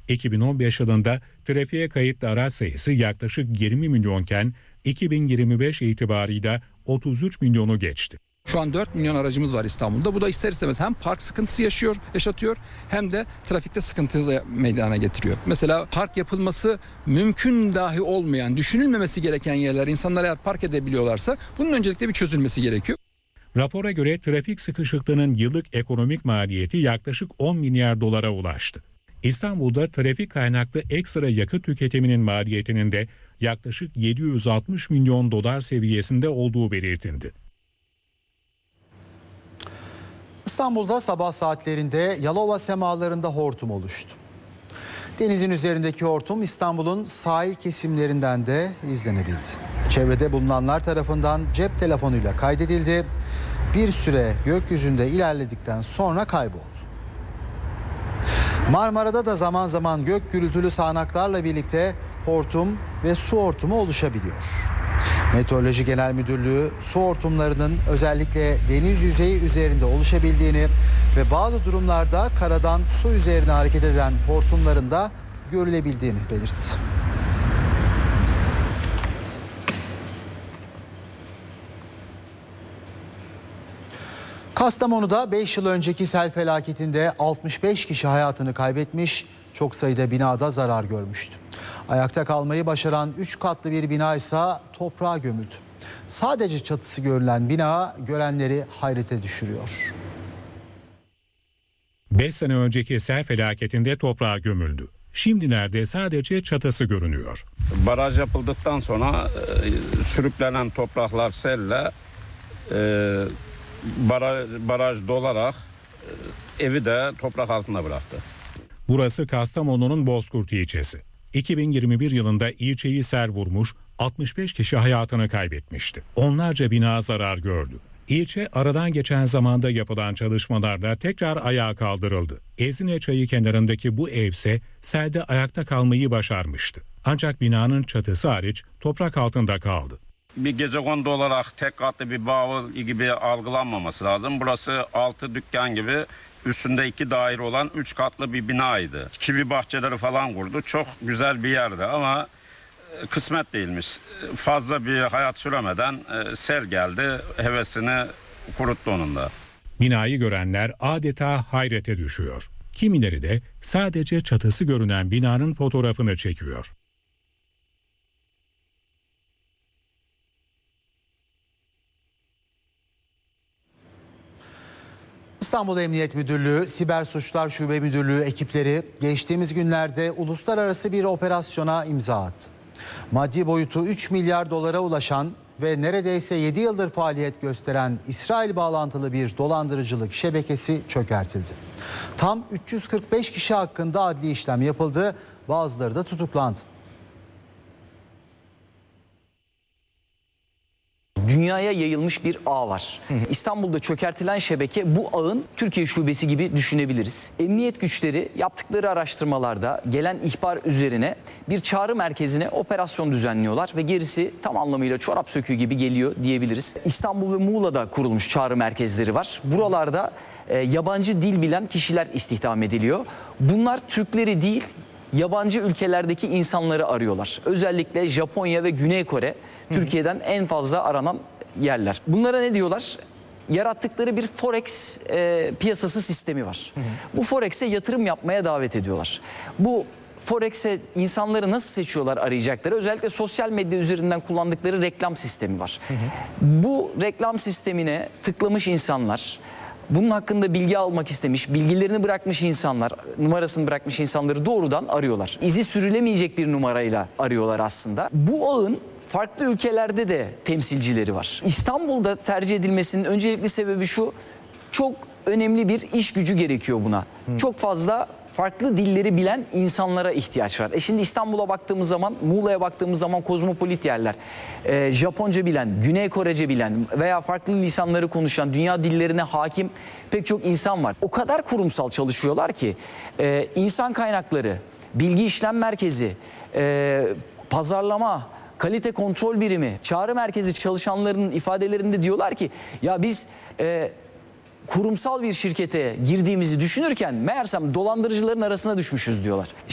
2015 yılında trafiğe kayıtlı araç sayısı yaklaşık 20 milyonken 2025 itibarıyla 33 milyonu geçti. Şu an 4 milyon aracımız var İstanbul'da. Bu da ister istemez hem park sıkıntısı yaşatıyor hem de trafikte sıkıntı meydana getiriyor. Mesela park yapılması mümkün dahi olmayan, düşünülmemesi gereken yerler insanlar eğer park edebiliyorlarsa bunun öncelikle bir çözülmesi gerekiyor. Rapora göre trafik sıkışıklığının yıllık ekonomik maliyeti yaklaşık 10 milyar dolara ulaştı. İstanbul'da trafik kaynaklı ekstra yakıt tüketiminin maliyetinin de yaklaşık 760 milyon dolar seviyesinde olduğu belirtildi. İstanbul'da sabah saatlerinde Yalova semalarında hortum oluştu. Denizin üzerindeki hortum İstanbul'un sahil kesimlerinden de izlenebildi. Çevrede bulunanlar tarafından cep telefonuyla kaydedildi. Bir süre gökyüzünde ilerledikten sonra kayboldu. Marmara'da da zaman zaman gök gürültülü sağanaklarla birlikte hortum ve su hortumu oluşabiliyor. Meteoroloji Genel Müdürlüğü su hortumlarının özellikle deniz yüzeyi üzerinde oluşabildiğini ve bazı durumlarda karadan su üzerine hareket eden hortumların da görülebildiğini belirtti. Kastamonu'da 5 yıl önceki sel felaketinde 65 kişi hayatını kaybetmiş, çok sayıda binada zarar görmüştü. Ayakta kalmayı başaran 3 katlı bir bina ise toprağa gömüldü. Sadece çatısı görülen bina görenleri hayrete düşürüyor. 5 sene önceki sel felaketinde toprağa gömüldü. Şimdilerde sadece çatısı görünüyor. Baraj yapıldıktan sonra sürüklenen topraklar selle baraj dolarak evi de toprak altına bıraktı. Burası Kastamonu'nun Bozkurt ilçesi. 2021 yılında ilçeyi sel vurmuş, 65 kişi hayatını kaybetmişti. Onlarca bina zarar gördü. İlçe aradan geçen zamanda yapılan çalışmalarla tekrar ayağa kaldırıldı. Ezine Çayı kenarındaki bu evse selde ayakta kalmayı başarmıştı. Ancak binanın çatısı hariç toprak altında kaldı. Bir gecekondu olarak tek katlı bir bavul gibi algılanmaması lazım. Burası 6 dükkan gibi üstünde 2 daire olan 3 katlı bir binaydı. Kivi bahçeleri falan kurdu. Çok güzel bir yerdi ama kısmet değilmiş. Fazla bir hayat süremeden sel geldi. Hevesini kuruttu onun da. Binayı görenler adeta hayrete düşüyor. Kimileri de sadece çatısı görünen binanın fotoğrafını çekiyor. İstanbul Emniyet Müdürlüğü, Siber Suçlar Şube Müdürlüğü ekipleri geçtiğimiz günlerde uluslararası bir operasyona imza attı. Maddi boyutu 3 milyar dolara ulaşan ve neredeyse 7 yıldır faaliyet gösteren İsrail bağlantılı bir dolandırıcılık şebekesi çökertildi. Tam 345 kişi hakkında adli işlem yapıldı, bazıları da tutuklandı. Dünyaya yayılmış bir ağ var. İstanbul'da çökertilen şebeke bu ağın Türkiye şubesi gibi düşünebiliriz. Emniyet güçleri yaptıkları araştırmalarda gelen ihbar üzerine bir çağrı merkezine operasyon düzenliyorlar ve gerisi tam anlamıyla çorap söküğü gibi geliyor diyebiliriz. İstanbul ve Muğla'da kurulmuş çağrı merkezleri var. Buralarda yabancı dil bilen kişiler istihdam ediliyor. Bunlar Türkleri değil, yabancı ülkelerdeki insanları arıyorlar. Özellikle Japonya ve Güney Kore Türkiye'den en fazla aranan yerler. Bunlara ne diyorlar? Yarattıkları bir forex piyasası sistemi var. Bu forex'e yatırım yapmaya davet ediyorlar. Bu forex'e insanları nasıl seçiyorlar arayacakları? Özellikle sosyal medya üzerinden kullandıkları reklam sistemi var. Bu reklam sistemine tıklamış insanlar, bunun hakkında bilgi almak istemiş, bilgilerini bırakmış insanlar, numarasını bırakmış insanları doğrudan arıyorlar. İzi sürülemeyecek bir numarayla arıyorlar aslında. Bu ağın farklı ülkelerde de temsilcileri var. İstanbul'da tercih edilmesinin öncelikli sebebi şu: çok önemli bir iş gücü gerekiyor buna. Çok fazla farklı dilleri bilen insanlara ihtiyaç var. Şimdi İstanbul'a baktığımız zaman, Muğla'ya baktığımız zaman kozmopolit yerler. Japonca bilen, Güney Korece bilen veya farklı lisanları konuşan, dünya dillerine hakim pek çok insan var. O kadar kurumsal çalışıyorlar ki insan kaynakları, bilgi işlem merkezi, pazarlama, kalite kontrol birimi, çağrı merkezi çalışanlarının ifadelerinde diyorlar ki ya biz kurumsal bir şirkete girdiğimizi düşünürken meğersem dolandırıcıların arasına düşmüşüz diyorlar.